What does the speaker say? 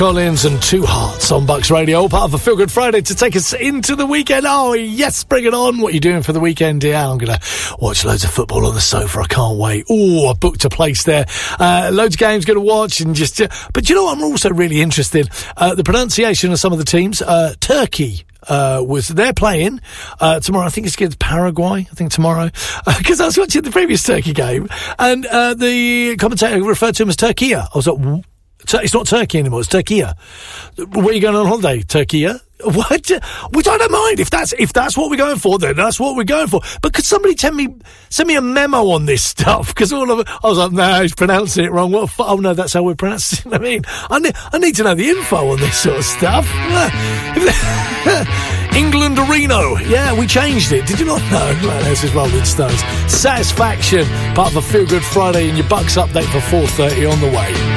Collins and Two Hearts on Bucks Radio, all part of a Feel Good Friday to take us into the weekend. Oh, yes, bring it on. What are you doing for the weekend, dear? I'm going to watch loads of football on the sofa. I can't wait. Oh, I booked a place there. Loads of games going to watch and just... but you know what? I'm also really interested. The pronunciation of some of the teams. Turkey. They're playing tomorrow. I think it's against Paraguay. I think tomorrow, because I was watching the previous Turkey game, and the commentator referred to him as Turkiya. I was like, it's not Turkey anymore. It's Turkiya. Where are you going on holiday? Turkiya? What? Which I don't mind. If that's what we're going for, then that's what we're going for. But could somebody send me a memo on this stuff? Because all of it, I was like, no, he's pronouncing it wrong. What? Oh no, that's how we're pronouncing it. I mean, I need to know the info on this sort of stuff. England Reno. Yeah, we changed it. Did you not know? Right, this is Rolling Stones. Satisfaction, part of a Feel Good Friday, and your Bucks update for 4:30 on the way.